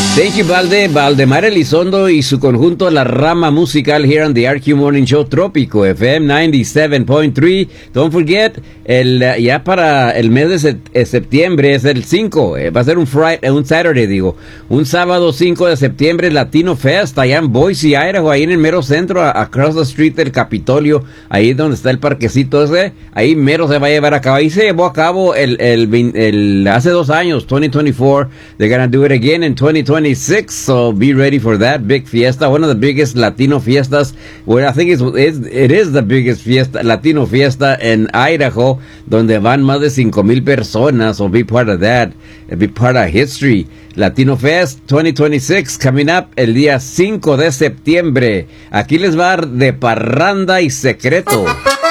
Thank you, Valdemar Elizondo y su conjunto La Rama Musical here on the RQ Morning Show Trópico FM 97.3. Don't forget, ya para el mes de septiembre es el 5, va a ser un Saturday, un sábado 5 de septiembre, Latino Fest, allá en Boise, Idaho, ahí en el mero centro, across the street del Capitolio, ahí donde está el parquecito ese, ahí mero se va a llevar a cabo. Ahí se llevó a cabo hace 2 años, 2024, they're gonna do it again in 2026, so be ready for that big fiesta, one of the biggest Latino fiestas, well, I think it is the biggest Latino fiesta in Idaho, donde van más de 5,000 personas, so be part of that, be part of history. Latino Fest 2026 coming up el día 5 de septiembre. Aquí les va a dar de parranda y secreto.